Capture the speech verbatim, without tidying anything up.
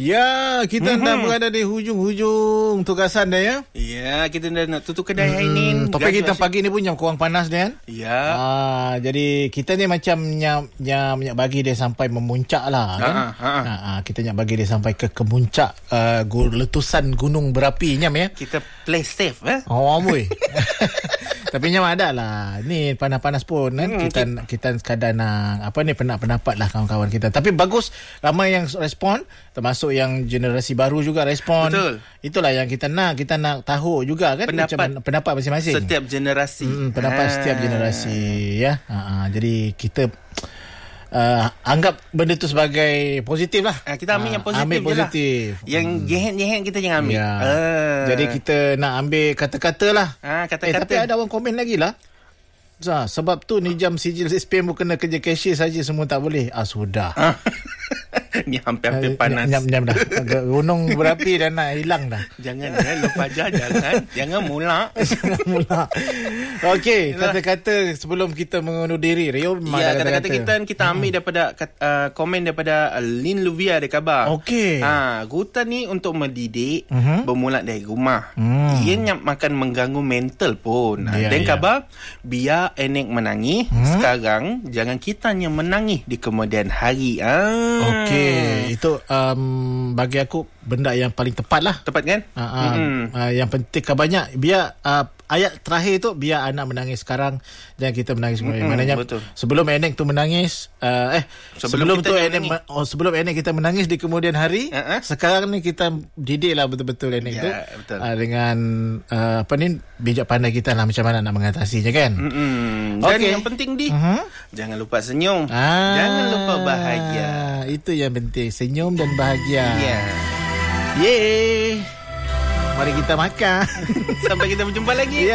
Ya, kita mm-hmm. dah berada di hujung-hujung tugasan dah ya. Ya, kita dah nak tutup kedai hari ni. Hmm, topik kita pagi ni pun yang kurang panas dia kan. Ya. Ah, jadi kita ni macam nyam, nyam, nyam bagi dia sampai memuncak lah kan. Ha, ha, ha. Ha, kita nak bagi dia sampai ke kemuncak uh, letusan gunung berapi nyam ya. Kita play safe eh. Oh, boy. Tapi nyam ada lah. Ni panas-panas pun kan. Hmm, kita kita, kita sekadar nak apa ni pendapat lah kawan-kawan kita. Tapi bagus ramai yang respon, termasuk yang generasi baru juga respon. Betul. Itulah yang kita nak. Kita nak tahu juga kan pendapat, macam pendapat masing-masing. Setiap generasi. Hmm, pendapat ha. setiap generasi ya. Ha, ha. Jadi kita Uh, anggap benda tu sebagai positif lah. Ha, kita ambil uh, yang positif, ambil positif. Yang hmm. jehet-jehet kita jangan ambil. Ya. Uh. Jadi kita nak ambil kata-kata lah. Ha, kata-kata. Eh, tapi ada orang komen lagi lah. Zah, sebab tu ni jam sijil S P M kena kerja cashier saja, semua tak boleh. Ah sudah. Ni hampir-hampir panas. Nyam-nyam dah. Gunung berapi dah nak hilang dah. Jangan ya, lepas aja jangan. Jangan mula. Jangan mula. Okey, kata-kata sebelum kita mengundur diri. Rio, ya, kata-kata kita kita ambil hmm. daripada uh, komen daripada uh, Lin Luvia ada khabar. Okey. Ha, Gutan ni untuk mendidik uh-huh. bermula dari rumah. Hmm. Ia nyap makan mengganggu mental pun. Ya, Dan ya. khabar biar enek menangis hmm. sekarang, jangan kitanya menangis di kemudian hari. Ah. Okey. Itu um, bagi aku benda yang paling tepat lah. Tepat kan? Uh, uh, mm-hmm. uh, yang penting kan banyak. Biar uh, ayat terakhir tu, biar anak menangis sekarang dan kita menangis kemudian. Mm-hmm, maknanya betul. Sebelum Enek tu menangis, uh, eh sebelum, sebelum tu Enek oh, sebelum Enek kita menangis di kemudian hari, uh-huh. sekarang ni kita didik lah betul-betul Enek ya, tu betul. Uh, dengan uh, apa ni bijak pandai kita lah macam mana nak mengatasinya kan. Mm-hmm. Dan okay. yang penting di uh-huh. jangan lupa senyum, ah, jangan lupa bahagia. Itu yang penting, senyum dan bahagia. Yeah. Yeay. Mari kita makan. Sampai kita berjumpa lagi. Yeah.